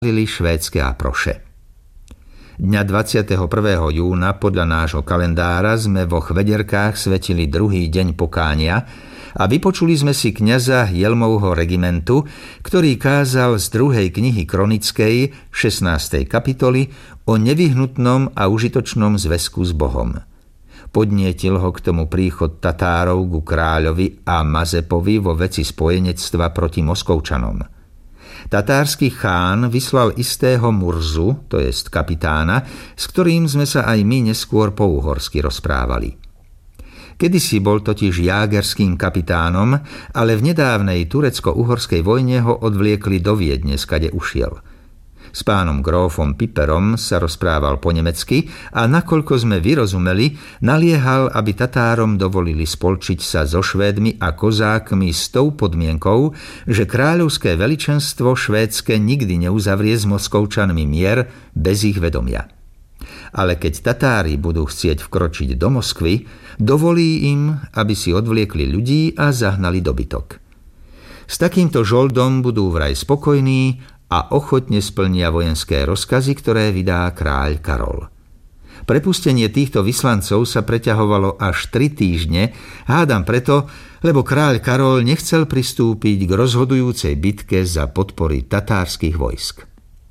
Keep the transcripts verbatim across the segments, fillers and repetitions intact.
švédske aproše. Dňa dvadsiateho prvého júna podľa nášho kalendára sme vo Chvederkách svetili druhý deň pokánia a vypočuli sme si kňaza Jelmovho regimentu, ktorý kázal z druhej knihy Kronickej, šestnástej kapitoly, o nevyhnutnom a užitočnom zväzku s Bohom. Podnietil ho k tomu príchod Tatárov ku kráľovi a Mazepovi vo veci spojenectva proti Moskovčanom. Tatársky chán vyslal istého Murzu, to jest kapitána, s ktorým sme sa aj my neskôr po uhorsky rozprávali. Kedysi bol totiž jágerským kapitánom, ale v nedávnej turecko-uhorskej vojne ho odvliekli do Viedne, skade ušiel. S pánom grófom Piperom sa rozprával po nemecky a nakoľko sme vyrozumeli, naliehal, aby Tatárom dovolili spolčiť sa so Švédmi a kozákmi s tou podmienkou, že kráľovské veličenstvo švédske nikdy neuzavrie s Moskovčanmi mier bez ich vedomia. Ale keď Tatári budú chcieť vkročiť do Moskvy, dovolí im, aby si odvliekli ľudí a zahnali dobytok. S takýmto žoldom budú vraj spokojní a ochotne splnia vojenské rozkazy, ktoré vydá kráľ Karol. Prepustenie týchto vyslancov sa preťahovalo až tri týždne, hádam preto, lebo kráľ Karol nechcel pristúpiť k rozhodujúcej bitke za podpory tatárskych vojsk.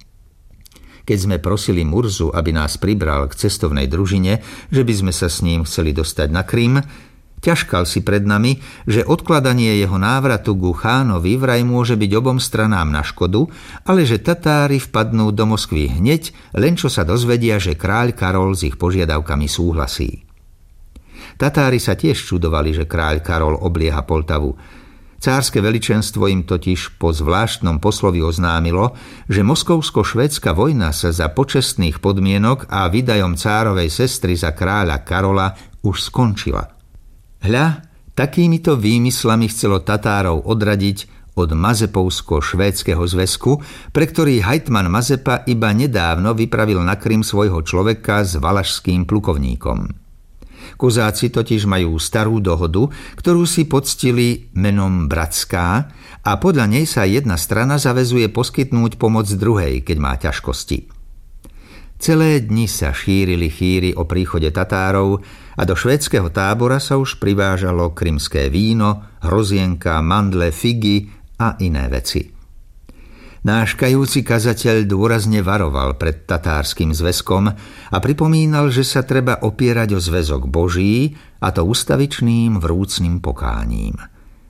Keď sme prosili Murzu, aby nás pribral k cestovnej družine, že by sme sa s ním chceli dostať na Krym, ťažkal si pred nami, že odkladanie jeho návratu ku chánovi vraj môže byť obom stranám na škodu, ale že Tatári vpadnú do Moskvy hneď, len čo sa dozvedia, že kráľ Karol s ich požiadavkami súhlasí. Tatári sa tiež čudovali, že kráľ Karol oblieha Poltavu. Cárske veličenstvo im totiž po zvláštnom poslovi oznámilo, že moskovsko-švédska vojna sa za počestných podmienok a vydajom cárovej sestry za kráľa Karola už skončila. Hľa, takýmito výmyslami chcelo Tatárov odradiť od Mazepovsko-švédskeho zväzku, pre ktorý hajtman Mazepa iba nedávno vypravil na Krym svojho človeka s valašským plukovníkom. Kozáci totiž majú starú dohodu, ktorú si poctili menom Bratská a podľa nej sa jedna strana zaväzuje poskytnúť pomoc druhej, keď má ťažkosti. Celé dni sa šírili chýry o príchode Tatárov a do švédskeho tábora sa už privážalo krymské víno, hrozienka, mandle, figy a iné veci. Náš kajúci kazateľ dôrazne varoval pred tatárskym zväzkom a pripomínal, že sa treba opierať o zväzok Boží, a to ustavičným vrúcnym pokáním.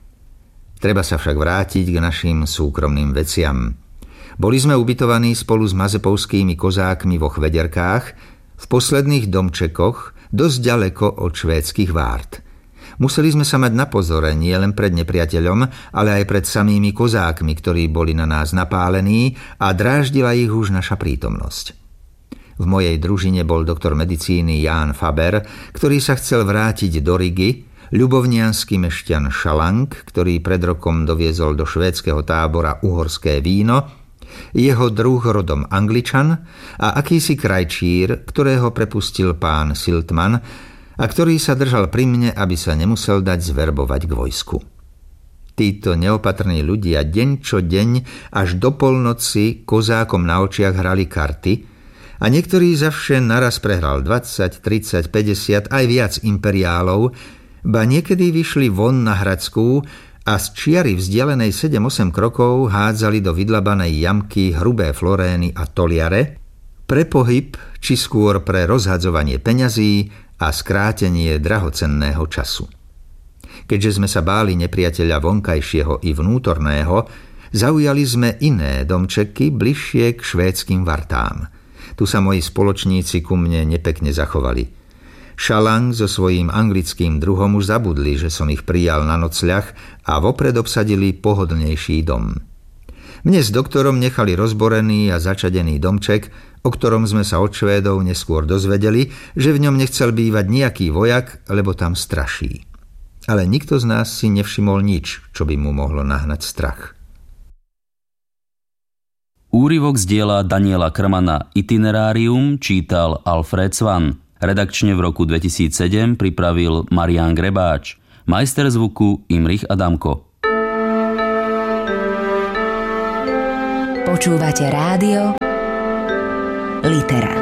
Treba sa však vrátiť k našim súkromným veciam. Boli sme ubytovaní spolu s mazepovskými kozákmi vo Chvederkách, v posledných domčekoch, dosť ďaleko od švédskych várd. Museli sme sa mať na pozore nie len pred nepriateľom, ale aj pred samými kozákmi, ktorí boli na nás napálení a dráždila ich už naša prítomnosť. V mojej družine bol doktor medicíny Ján Faber, ktorý sa chcel vrátiť do Rigy, ľubovniansky mešťan Šalang, ktorý pred rokom doviezol do švédskeho tábora uhorské víno, jeho druh rodom Angličan a akýsi krajčír, ktorého prepustil pán Siltman a ktorý sa držal pri mne, aby sa nemusel dať zverbovať k vojsku. Títo neopatrní ľudia deň čo deň až do polnoci kozákom na očiach hrali karty a niektorý zavše naraz prehral dvadsať, tridsať, päťdesiat aj viac imperiálov, ba niekedy vyšli von na Hradskú a z čiary vzdialenej sedem osem krokov hádzali do vydlabanej jamky hrubé florény a toliare pre pohyb, či skôr pre rozhadzovanie peňazí a skrátenie drahocenného času. Keďže sme sa báli nepriateľa vonkajšieho i vnútorného, zaujali sme iné domčeky bližšie k švédskym vartám. Tu sa moji spoločníci ku mne nepekne zachovali. Šalang so svojím anglickým druhom už zabudli, že som ich prijal na nocľah a vopred obsadili pohodlnejší dom. Mne s doktorom nechali rozborený a začadený domček, o ktorom sme sa od Švédov neskôr dozvedeli, že v ňom nechcel bývať nejaký vojak, lebo tam straší. Ale nikto z nás si nevšimol nič, čo by mu mohlo nahnať strach. Úryvok z diela Daniela Krmana Itinerárium čítal Alfred Svan. Redakčne v roku dvetisícsedem pripravil Marián Grebáč. Majster zvuku Imrich Adamko. Počúvate rádio Litera.